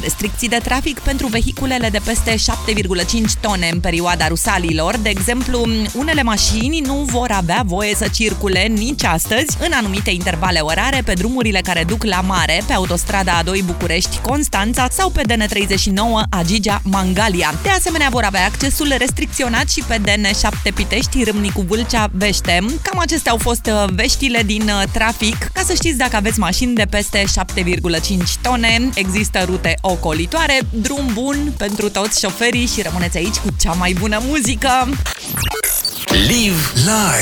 Restricții de trafic pentru vehiculele de peste 7,5 tone în perioada rusalilor. De exemplu, unele mașini nu vor avea voie să circule nici astăzi în anumite intervale orare pe drumurile care duc la mare, pe autostrada A2 București-Constanța sau pe DN39 Agigea-Mangalia. De asemenea, vor avea accesul restricționat și pe DN7 Pitești, Râmnicu-Vâlcea-Vește. Cam acestea au fost veștile din trafic. Ca să știți, dacă aveți mașini de peste 7,5 tone, există rute ocolitoare, drum bun pentru toți șoferii și rămâneți aici cu cea mai bună muzică. Live Live.